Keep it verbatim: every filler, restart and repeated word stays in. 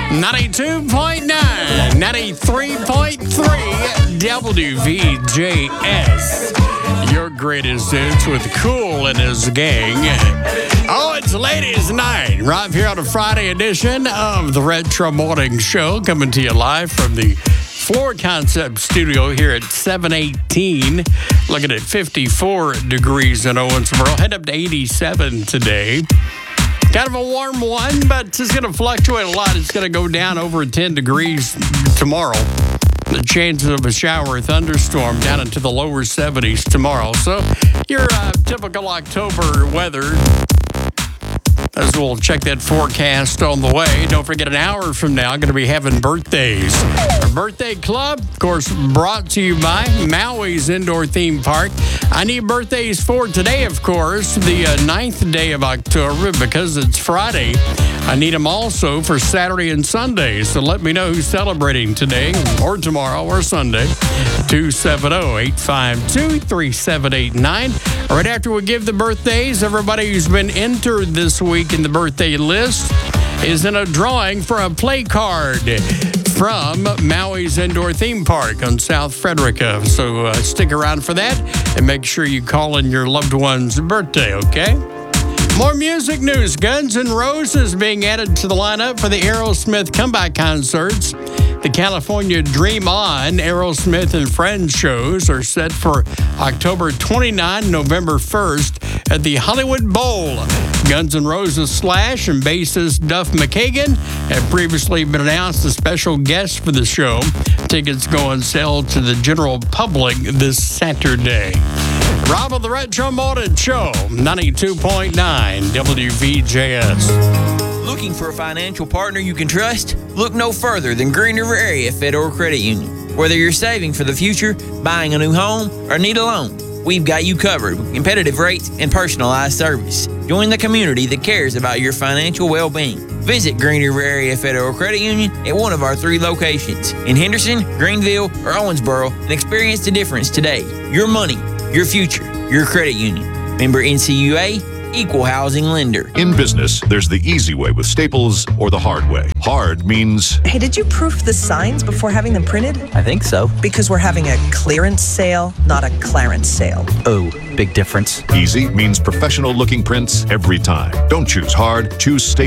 ninety-two point nine, ninety-three point three W V J S. Your greatest hits with Cool and his gang. Oh, it's Ladies' Night, right here on a Friday edition of the Retro Morning Show, coming to you live from the Floor Concept Studio here at seven eighteen. Looking at fifty-four degrees in Owensboro. Head up to eighty-seven today. Kind of a warm one, but it's going to fluctuate a lot. It's going to go down over ten degrees tomorrow. The chances of a shower or thunderstorm down into the lower seventies tomorrow. So your uh, typical October weather, as we'll check that forecast on the way. Don't forget, an hour from now, going to be having birthdays. Our birthday club, of course, brought to you by Maui's Indoor Theme Park. I need birthdays for today, of course, the uh, ninth day of October, because it's Friday. I need them also for Saturday and Sunday. So let me know who's celebrating today or tomorrow or Sunday. two seven zero, eight five two, three seven eight nine. Right after we give the birthdays, everybody who's been entered this week in the birthday list is in a drawing for a play card from Maui's Indoor Theme Park on South Frederica. So uh, stick around for that and make sure you call in your loved one's birthday, okay? More music news. Guns N' Roses being added to the lineup for the Aerosmith comeback concerts. The California Dream On, Aerosmith and Friends shows are set for October twenty-ninth, November first at the Hollywood Bowl. Guns N' Roses Slash and bassist Duff McKagan have previously been announced as special guests for the show. Tickets go on sale to the general public this Saturday. Rob of the Retro Morning Show, ninety-two point nine W V J S. Looking for a financial partner you can trust? Look no further than Green River Area Federal Credit Union. Whether you're saving for the future, buying a new home, or need a loan, we've got you covered with competitive rates and personalized service. Join the community that cares about your financial well-being. Visit Green River Area Federal Credit Union at one of our three locations in Henderson, Greenville, or Owensboro and experience the difference today. Your money, your future, your credit union. Member N C U A, Equal Housing Lender. In business, there's the easy way with Staples or the hard way. Hard means... Hey, did you proof the signs before having them printed? I think so. Because we're having a clearance sale, not a clarence sale. Oh, big difference. Easy means professional-looking prints every time. Don't choose hard, choose Staples.